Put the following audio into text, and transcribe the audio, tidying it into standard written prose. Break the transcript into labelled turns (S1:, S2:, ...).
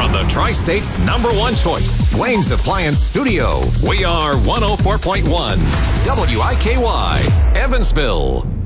S1: on the Tri-State's #1 choice, Wayne's Appliance Studio. We are 104.1 WIKY, Evansville.